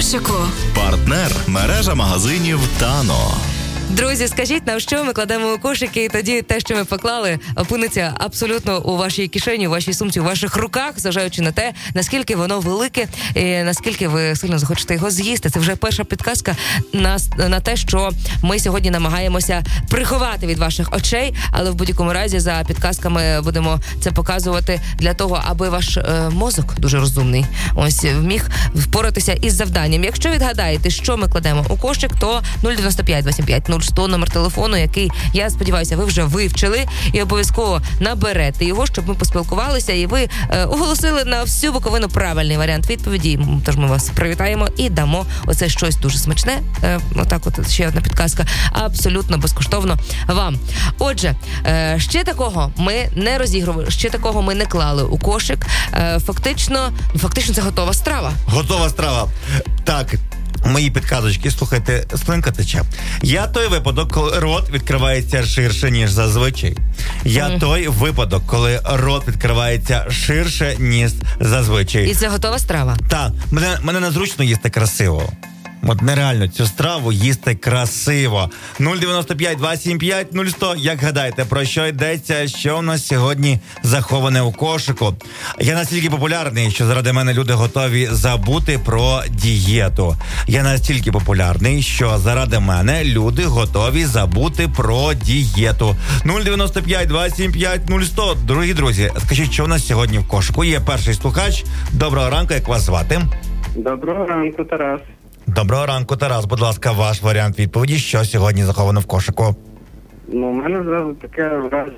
кошику. Партнер – мережа магазинів «Тано». Друзі, скажіть нам, що ми кладемо у кошики, і тоді те, що ми поклали, опиниться абсолютно у вашій кишені, у вашій сумці, у ваших руках, зважаючи на те, наскільки воно велике, і наскільки ви сильно захочете його з'їсти. Це вже перша підказка на те, що ми сьогодні намагаємося приховати від ваших очей, але в будь-якому разі за підказками будемо це показувати для того, аби ваш мозок, дуже розумний, ось вміг впоратися із завданням. Якщо відгадаєте, що ми кладемо у кошик, то 095 25 0100 номер телефону, який, я сподіваюся, ви вже вивчили, і обов'язково наберете його, щоб ми поспілкувалися, і ви оголосили на всю Буковину правильний варіант відповіді. Тож ми вас привітаємо і дамо оце щось дуже смачне. Отак от ще одна підказка. Абсолютно безкоштовно вам. Отже, ще такого ми не розігрували, ще такого ми не клали у кошик. Фактично це готова страва. Готова страва. Так. Мої підказочки, слухайте, слинка тече. Я той випадок, коли рот відкривається ширше, ніж зазвичай. Я той випадок, коли рот відкривається ширше, ніж зазвичай. І це готова страва? Так. Мене незручно їсти красиво. От нереально цю страву їсти красиво. 095 275 0100. Як гадаєте, про що йдеться, що у нас сьогодні заховане у кошику? Я настільки популярний, що заради мене люди готові забути про дієту. Я настільки популярний, що заради мене люди готові забути про дієту. 095 275 0100. Дорогі друзі, скажіть, що у нас сьогодні в кошику? Є перший слухач. Доброго ранку, як вас звати? Доброго ранку, Тарас. Доброго ранку, Тарас. Будь ласка, ваш варіант відповіді, що сьогодні заховано в кошику? Ну, у мене зразу таке враження.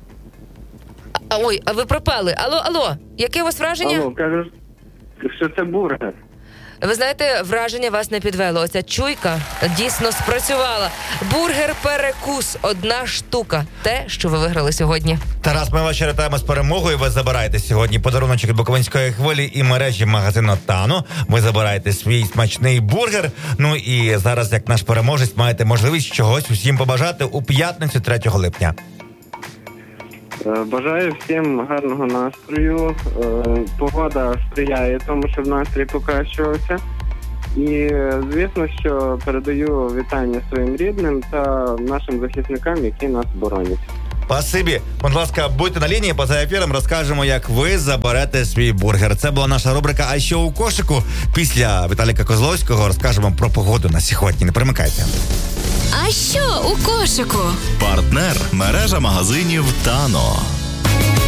Ой, а ви пропали. Алло, яке у вас враження? Алло, кажеш, що це бургер. Ви знаєте, враження вас не підвело. Оця чуйка дійсно спрацювала. Бургер-перекус. 1 штука. Те, що ви виграли сьогодні. Тарас, ми вас ще вітаємо з перемогою. Ви забираєте сьогодні подаруночок від Буковинської хвилі і мережі магазину «Тано». Ви забираєте свій смачний бургер. Ну і зараз, як наш переможець, маєте можливість чогось усім побажати у п'ятницю 3 липня. Бажаю всім гарного настрою. Погода сприяє тому, щоб настрій покращувався. І, звісно, що передаю вітання своїм рідним та нашим захисникам, які нас боронять. Спасибі. Будь ласка, будьте на лінії, поза ефіром розкажемо, як ви заберете свій бургер. Це була наша рубрика «А що у кошику?». Після Віталіка Козловського розкажемо про погоду на сьогодні. Не перемикайте. А що у кошику? Партнер – мережа магазинів «Тано».